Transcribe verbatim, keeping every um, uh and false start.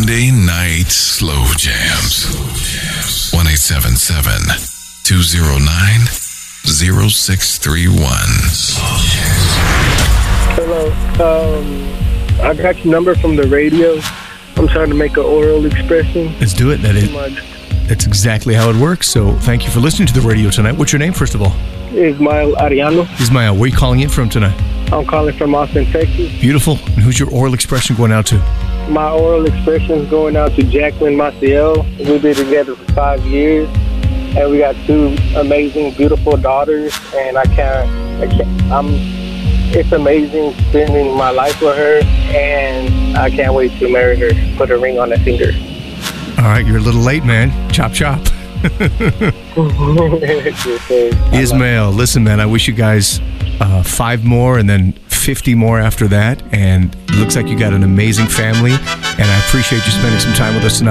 Monday Night Slow Jams. one eight seven seven, two oh nine, oh six three one. Hello. Um, I got your number from the radio. I'm trying to make an oral expression. Let's do it. That is, that's exactly how it works. So thank you for listening to the radio tonight. What's your name, first of all? Ismael Ariano. Ismael, where are you calling in from tonight? I'm calling from Austin, Texas. Beautiful. And who's your oral expression going out to? My oral expression is going out to Jacqueline Maciel. We've been together for five years, and we got two amazing, beautiful daughters. And I can't, I can't I'm. It's amazing spending my life with her, and I can't wait to marry her. Put a ring on her finger. All right, you're a little late, man. Chop chop. Ismael, listen, man, I wish you guys uh, five more and then fifty more after that. And it looks like you got an amazing family. And I appreciate you spending some time with us tonight.